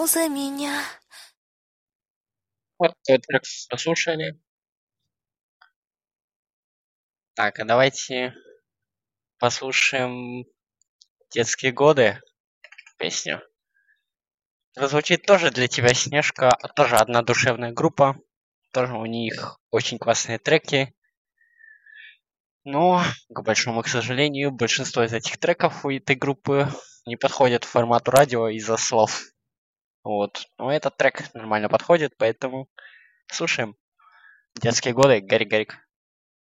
за меня. Вот этот трек послушали. Так, а давайте послушаем «Детские годы» песню. Это звучит тоже для тебя, Снежка, тоже одна душевная группа. Тоже у них очень классные треки. Но, к большому к сожалению, большинство из этих треков у этой группы не подходят к формату радио из-за слов. Вот. Но этот трек нормально подходит, поэтому слушаем. «Детские годы», Гарик Гарик.